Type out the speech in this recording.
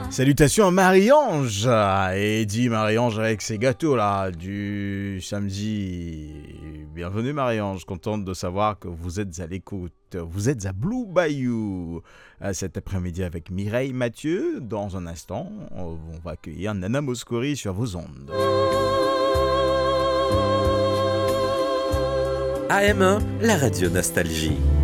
Salutations à Marie-Ange. Et dit Marie-Ange avec ses gâteaux là du samedi. Bienvenue Marie-Ange, contente de savoir que vous êtes à l'écoute. Vous êtes à Blue Bayou cet après-midi avec Mireille Mathieu. Dans un instant, on va accueillir Nana Mouskouri sur vos ondes. AM1, la radio nostalgie.